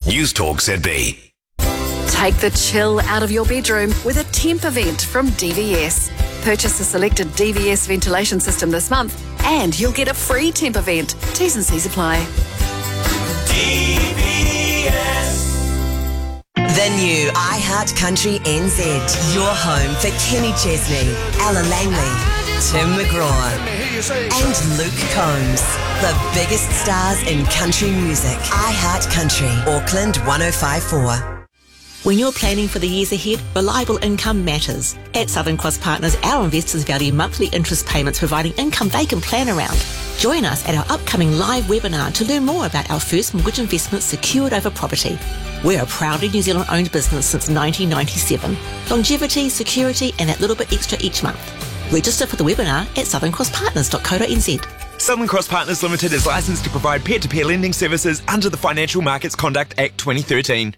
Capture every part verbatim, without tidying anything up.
News Talk Z B. Take the chill out of your bedroom with a temp event from D V S. Purchase a selected D V S ventilation system this month and you'll get a free temp event. T's and C's apply. D V S. The new iHeart Country N Z. Your home for Kenny Chesney, Ella Langley, Tim McGraw and Luke Combs. The biggest stars in country music. iHeart Country, Auckland one oh five point four. When you're planning for the years ahead, reliable income matters. At Southern Cross Partners, our investors value monthly interest payments providing income they can plan around. Join us at our upcoming live webinar to learn more about our first mortgage investment secured over property. We're a proudly New Zealand-owned business since nineteen ninety-seven. Longevity, security and that little bit extra each month. Register for the webinar at southern cross partners dot co dot n z. Southern Cross Partners Limited is licensed to provide peer-to-peer lending services under the Financial Markets Conduct Act twenty thirteen.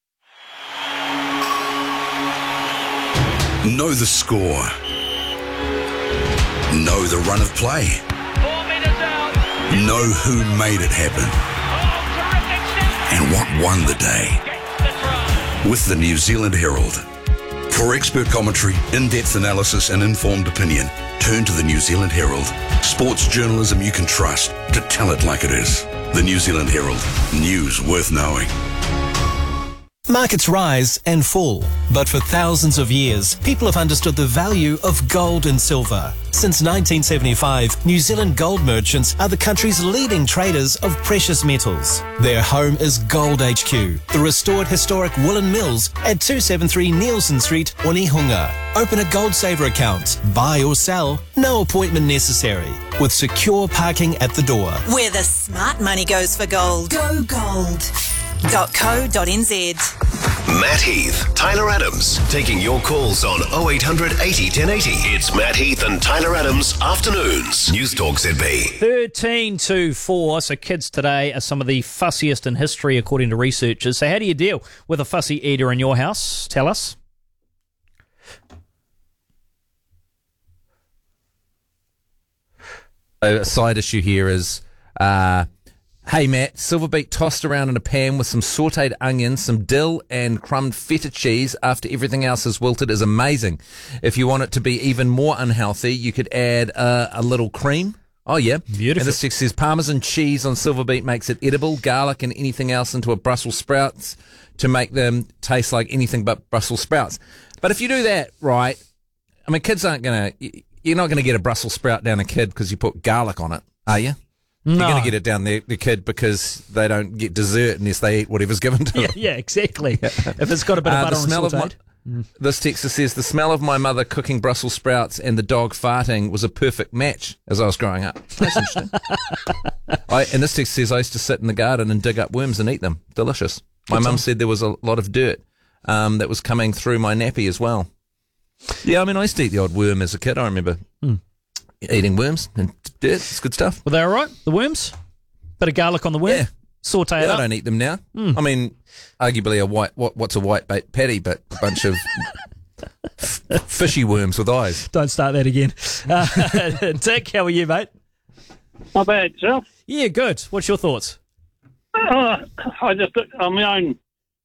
Know the score. Know the run of play. Four minutes out. Know who made it happen. Oh, and what won the day. With the New Zealand Herald. For expert commentary, in-depth analysis and informed opinion, turn to the New Zealand Herald. Sports journalism you can trust to tell it like it is. The New Zealand Herald. News worth knowing. Markets rise and fall, but for thousands of years, people have understood the value of gold and silver. Since nineteen seventy-five, New Zealand gold merchants are the country's leading traders of precious metals. Their home is Gold H Q, the restored historic woolen mills at two seventy-three Nielsen Street, Onehunga. Open a Gold Saver account, buy or sell, no appointment necessary, with secure parking at the door. Where the smart money goes for gold. Go gold. .co.nz. Matt Heath, Tyler Adams, taking your calls on oh eight hundred eighty ten eighty. It's Matt Heath and Tyler Adams Afternoons. News Talk Z B. thirteen to four, so kids today are some of the fussiest in history according to researchers. So how do you deal with a fussy eater in your house? Tell us. A side issue here is... Uh, Hey Matt, silver beet tossed around in a pan with some sautéed onions, some dill and crumbed feta cheese after everything else is wilted is amazing. If you want it to be even more unhealthy, you could add uh, a little cream. Oh yeah. Beautiful. And this text says Parmesan cheese on silver beet makes it edible, garlic and anything else into a Brussels sprouts to make them taste like anything but Brussels sprouts. But if you do that right, I mean kids aren't going to, you're not going to get a Brussels sprout down a kid because you put garlic on it, are you? No. You're going to get it down the, the kid because they don't get dessert unless they eat whatever's given to Yeah, them. yeah exactly. If it's got a bit of Uh, butter the on smell of my, sauteed. Mm. This texter says, the smell of my mother cooking Brussels sprouts and the dog farting was a perfect match as I was growing up. That's interesting. I, and this text says, I used to sit in the garden and dig up worms and eat them. Delicious. My mum said there was a lot of dirt um, that was coming through my nappy as well. Yeah, I mean, I used to eat the odd worm as a kid. I remember mm. eating worms and dirt. It's good stuff. Were they all right, the worms? Bit of garlic on the worm? Yeah. Saute it yeah, up? I don't eat them now. Mm. I mean, arguably a white, what, what's a white bait patty, but a bunch of f- fishy worms with eyes. Don't start that again. Uh, Dick, how are you, mate? Not bad, yourself? Yeah, good. What's your thoughts? Uh, I just, on my own,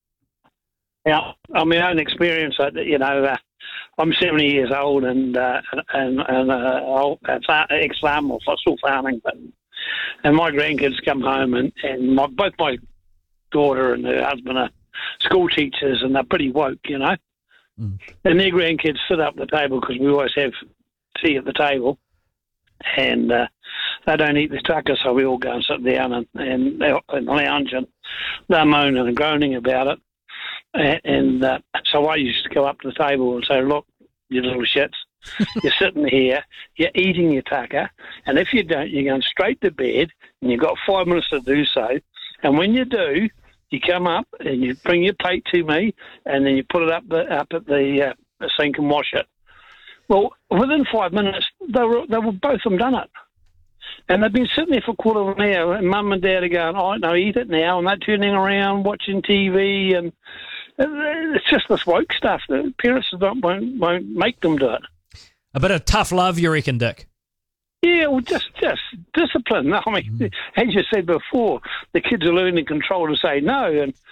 yeah, on my own experience, you know, uh, I'm seventy years old and uh, and and uh, ex-farmer for still farming, but and my grandkids come home and and my, both my daughter and her husband are school teachers and they're pretty woke, you know. Mm. And their grandkids sit up at the table because we always have tea at the table, and uh, they don't eat the tucker, so we all go and sit down and and, and lounge, and they're moaning and groaning about it. And, and uh, so I used to go up to the table and say, look, you little shits, you're sitting here, you're eating your tucker, and if you don't, you're going straight to bed, and you've got five minutes to do so. And when you do, you come up and you bring your plate to me, and then you put it up the, up at the, uh, the sink and wash it. Well, within five minutes, they were they were both of them done it. And they've been sitting there for a quarter of an hour, and Mum and Dad are going, oh, no, eat it now, and they're turning around, watching T V, and it's just this woke stuff. The parents don't, won't, won't make them do it. A bit of tough love, you reckon, Dick? Yeah, well, just just discipline. I mean, mm. as you said before, the kids are learning control to say no, and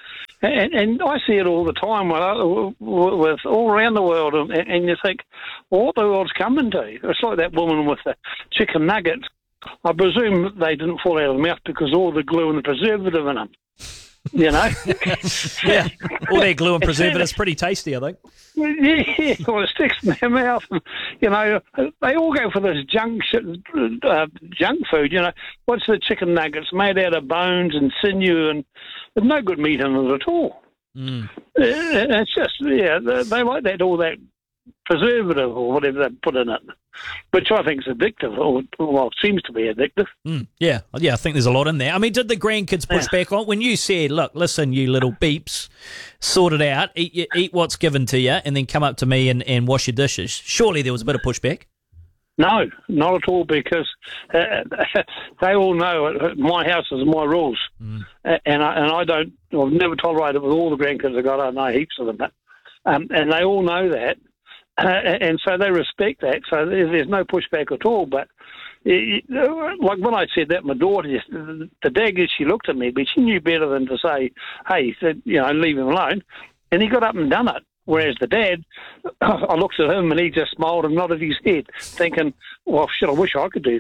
And, and I see it all the time with, with all around the world, and, and you think, well, what the world's coming to? It's like that woman with the chicken nuggets. I presume they didn't fall out of the mouth because all the glue and the preservative in them. You know? Yeah, all their glue and preservative is pretty tasty, I think. Yeah, well, it sticks in their mouth. And, you know, they all go for this junk shit, uh, junk food. You know, what's the chicken nuggets made out of bones and sinew, and there's no good meat in it at all. Mm. It's just, yeah, they, they like that, all that preservative or whatever they put in it, which I think is addictive, or well, it seems to be addictive. Mm, yeah, yeah, I think there's a lot in there. I mean, did the grandkids push Yeah. back on when you said, "Look, listen, you little beeps, sort it out, eat your, eat what's given to you, and then come up to me and, and wash your dishes"? Surely there was a bit of pushback. No, not at all, because uh, they all know it, my house is my rules, mm. uh, and I, and I don't. I've never tolerated it with all the grandkids I got. I know heaps of them, but, um, and they all know that. Uh, and so they respect that, so there's, there's no pushback at all. But it, like when I said that, my daughter, just, the daggers, she looked at me, but she knew better than to say, hey, you know, leave him alone. And he got up and done it. Whereas the dad, I looked at him and he just smiled and nodded his head, thinking, well, shit, I wish I could do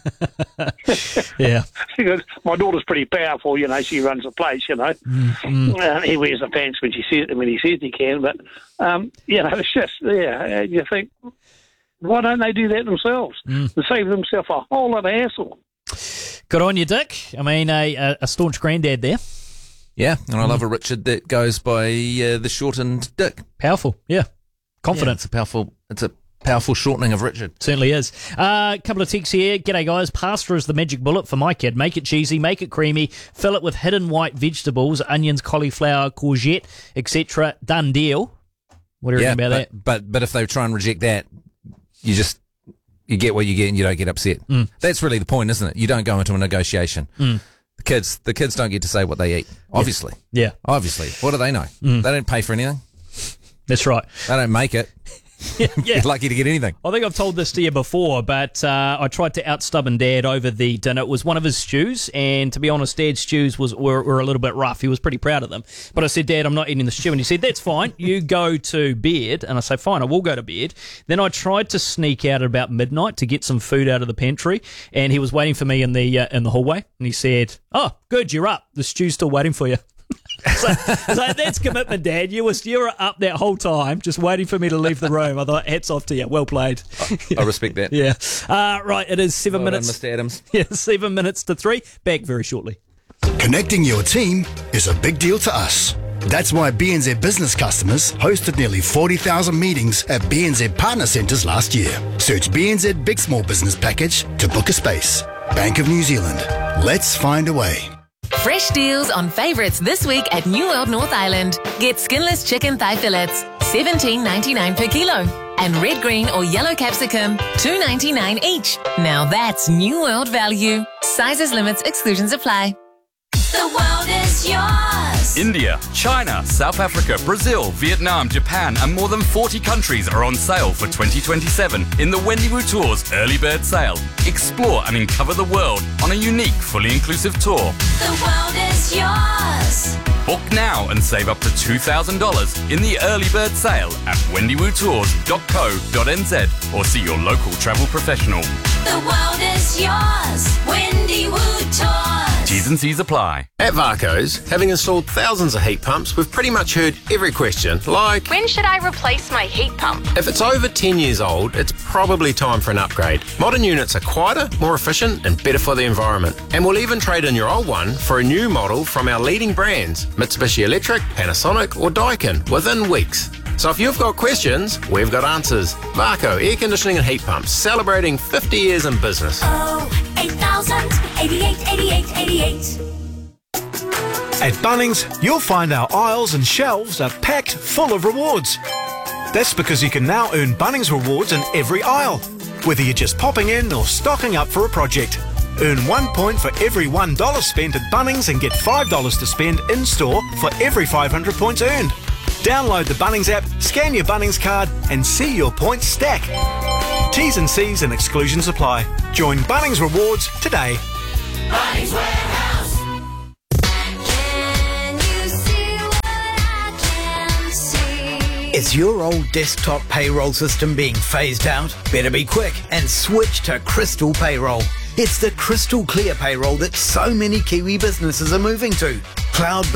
that. Yeah. Because my daughter's pretty powerful, you know, she runs the place, you know. Mm-hmm. Uh, he wears the pants when, she says, when he says he can, but, um, you know, it's just, yeah, you think, why don't they do that themselves Mm. and save themselves a whole lot of hassle? Good on you, Dick. I mean, a, a staunch granddad there. Yeah, and I love a Richard that goes by uh, the shortened Dick. Powerful, yeah. Confident. Yeah, it's a powerful. It's a powerful shortening of Richard. Certainly is. A uh, couple of texts here. G'day, guys. Pasta is the magic bullet for my kid. Make it cheesy, make it creamy, fill it with hidden white vegetables, onions, cauliflower, courgette, et cetera. Done deal. What do you yeah, reckon about but, that? But but if they try and reject that, you just you get what you get and you don't get upset. Mm. That's really the point, isn't it? You don't go into a negotiation. Mm. The kids, the kids don't get to say what they eat. Obviously, yeah. Obviously, what do they know? Mm. They don't pay for anything. That's right. They don't make it. Yeah, yeah. You're lucky to get anything. I think I've told this to you before, but uh, I tried to outstubborn Dad over the dinner. It was one of his stews, and to be honest, Dad's stews was were, were a little bit rough. He was pretty proud of them. But I said, Dad, I'm not eating the stew. And he said, that's fine. You go to bed. And I say, fine, I will go to bed. Then I tried to sneak out at about midnight to get some food out of the pantry, and he was waiting for me in the uh, in the hallway. And he said, oh, good, you're up. The stew's still waiting for you. so, so that's commitment, Dad. You were you were up that whole time, just waiting for me to leave the room. I thought, hats off to you. Well played. I respect that. Yeah. Uh, right, it is seven well minutes. Done, Mister Adams. Yeah, seven minutes to three. Back very shortly. Connecting your team is a big deal to us. That's why B N Z business customers hosted nearly forty thousand meetings at B N Z partner centres last year. Search B N Z Big Small Business Package to book a space. Bank of New Zealand. Let's find a way. Fresh deals on favourites this week at New World North Island. Get skinless chicken thigh fillets, seventeen ninety-nine per kilo. And red, green or yellow capsicum, two ninety-nine each. Now that's New World value. Sizes, limits, exclusions apply. The world is yours. India, China, South Africa, Brazil, Vietnam, Japan, and more than forty countries are on sale for twenty twenty-seven in the Wendiwoo Tours Early Bird Sale. Explore and uncover the world on a unique, fully inclusive tour. The world is yours. Book now and save up to two thousand dollars in the Early Bird Sale at wendiwoo tours dot co dot n z or see your local travel professional. The world is yours. Wendiwoo Tours. T's and C's apply. At Varco's, having installed thousands of heat pumps, we've pretty much heard every question, like, when should I replace my heat pump? If it's over ten years old, it's probably time for an upgrade. Modern units are quieter, more efficient, and better for the environment. And we'll even trade in your old one for a new model from our leading brands, Mitsubishi Electric, Panasonic, or Daikin, within weeks. So if you've got questions, we've got answers. Varco Air Conditioning and Heat Pumps, celebrating fifty years in business. Oh, eight thousand, eighty-eight, eighty-eight, eighty-eight. At Bunnings, you'll find our aisles and shelves are packed full of rewards. That's because you can now earn Bunnings rewards in every aisle, whether you're just popping in or stocking up for a project. Earn one point for every one dollar spent at Bunnings and get five dollars to spend in-store for every five hundred points earned. Download the Bunnings app, scan your Bunnings card and see your points stack. T's and C's and exclusions apply. Join Bunnings Rewards today. Bunnings Warehouse. Can you see what Is your old desktop payroll system being phased out? Better be quick and switch to Crystal Payroll. It's the crystal clear payroll that so many Kiwi businesses are moving to. Cloud